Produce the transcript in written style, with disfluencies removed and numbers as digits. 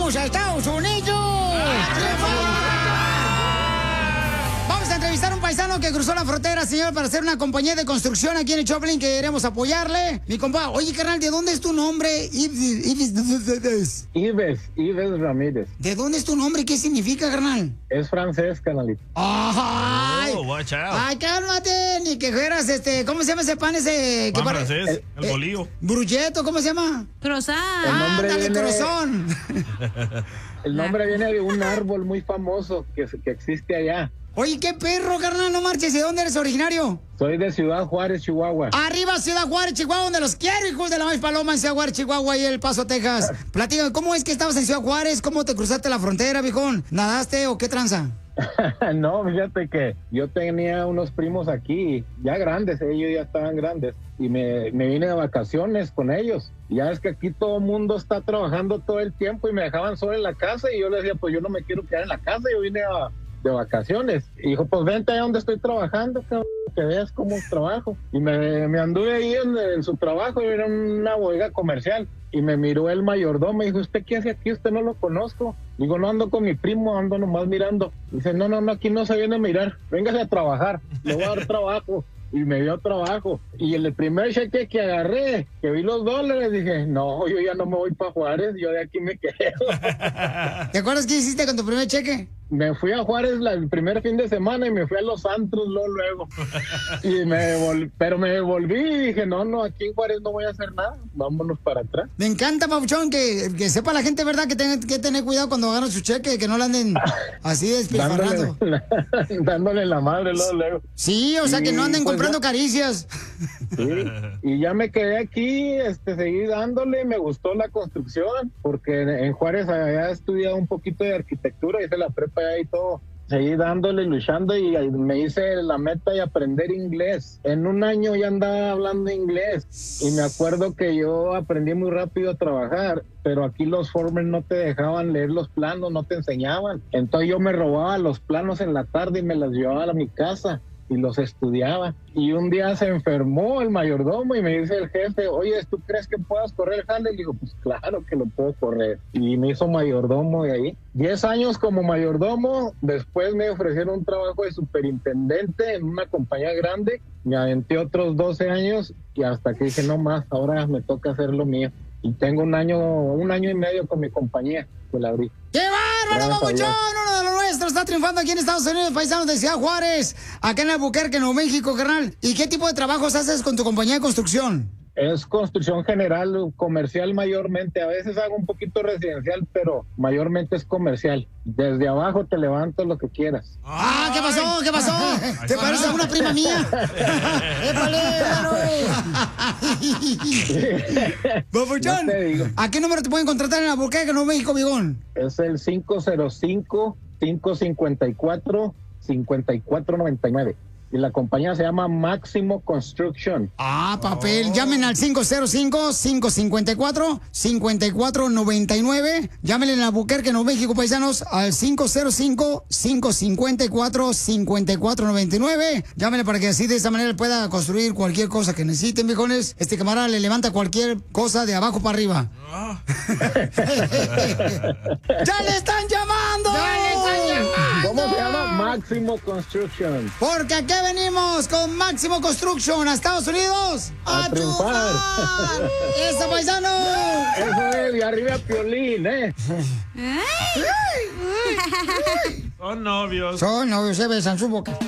¡Vamos a Estados Unidos! Vamos a entrevistar a un paisano que cruzó la frontera, señor, para hacer una compañía de construcción aquí en el Choplin, que queremos apoyarle. Mi compa, oye, carnal, ¿de dónde es tu nombre? Ives Ramírez. ¿De dónde es tu nombre y qué significa, carnal? Es francés, canalito. ¡Ay! Oh, watch out. ¡Ay, cálmate! Ni que fueras, ¿cómo se llama ese pan ese? Pan francés, el bolillo. Brucheto, ¿cómo se llama? Croissant. ¡Ándale, crozón! El nombre viene de un árbol muy famoso que existe allá. Oye, qué perro, carnal, no marches. ¿De dónde eres originario? Soy de Ciudad Juárez, Chihuahua. Arriba, Ciudad Juárez, Chihuahua, donde los quiero, hijos de la maíz paloma, en Ciudad Juárez, Chihuahua y El Paso, Texas. Platícame, ¿cómo es que estabas en Ciudad Juárez? ¿Cómo te cruzaste la frontera, viejón? ¿Nadaste o qué tranza? No, fíjate que yo tenía unos primos aquí, ya grandes, ellos ya estaban grandes, y me vine de vacaciones con ellos. Ya es que aquí todo el mundo está trabajando todo el tiempo y me dejaban solo en la casa y yo les decía, pues yo no me quiero quedar en la casa, yo vine de vacaciones. Y dijo, pues vente allá donde estoy trabajando, cabrón, que veas cómo trabajo. Y me anduve ahí en su trabajo, y era una bodega comercial. Y me miró el mayordomo y dijo, ¿usted qué hace aquí? Usted no lo conozco. Digo, no, ando con mi primo, ando nomás mirando. Dice, no, aquí no se viene a mirar, véngase a trabajar, le voy a dar trabajo. Y me dio trabajo. Y el primer cheque que agarré, que vi los dólares, dije, no, yo ya no me voy para Juárez, yo de aquí me quedo. ¿Te acuerdas qué hiciste con tu primer cheque? Me fui a Juárez el primer fin de semana y me fui a los antros luego. Pero me volví y dije, no, aquí en Juárez no voy a hacer nada, vámonos para atrás. Me encanta, Papuchón, que sepa la gente, ¿verdad? Que tiene que tener cuidado cuando agarran su cheque, que no le anden así despilfarrando. Dándole la madre luego. Sí, o sea, que no anden pues comprando caricias. Sí, y ya me quedé aquí, seguí dándole, me gustó la construcción, porque en Juárez había estudiado un poquito de arquitectura, hice la prepa allá y todo. Seguí dándole, luchando y me hice la meta de aprender inglés. En un año ya andaba hablando inglés y me acuerdo que yo aprendí muy rápido a trabajar, pero aquí los foremen no te dejaban leer los planos, no te enseñaban. Entonces yo me robaba los planos en la tarde y me los llevaba a mi casa y los estudiaba. Y un día se enfermó el mayordomo y me dice el jefe, oye, ¿tú crees que puedas correr el jale? Y digo, pues claro que lo puedo correr. Y me hizo mayordomo de ahí. 10 años como mayordomo, después me ofrecieron un trabajo de superintendente en una compañía grande, me aventé otros 12 años y hasta que dije, no más, ahora me toca hacer lo mío. Y tengo un año y medio con mi compañía, que la abrí. ¡Qué bárbaro, Papuchón! Uno de los nuestros está triunfando aquí en Estados Unidos, paisanos de Ciudad Juárez, acá en Albuquerque, Nuevo México, carnal. ¿Y qué tipo de trabajos haces con tu compañía de construcción? Es construcción general, comercial mayormente. A veces hago un poquito residencial, pero mayormente es comercial. Desde abajo te levanto lo que quieras. ¡Ah! ¿Qué pasó? ¿Qué pasó? ¿Te parece a una prima mía? ¡Épale! Papuchón, ¿a qué número te pueden contratar en Albuquerque, Nuevo México, Vigón? Es el 505-554-5499. Y la compañía se llama Máximo Construction. Ah, papel. Llamen al 505-554-5499. Llámenle en Albuquerque, Nuevo México, paisanos, al 505-554-5499. Llámenle para que así de esa manera pueda construir cualquier cosa que necesiten, viejones. Este camarada le levanta cualquier cosa de abajo para arriba. ¡Ya le están llamando! ¡Ya le están llamando! ¿Cómo se llama? Máximo Construction. Porque aquí venimos con Máximo Construction a Estados Unidos a triunfar. ¡Eso, paisano! Eso es, y arriba Piolín, Son novios. Son novios, se besan su boca.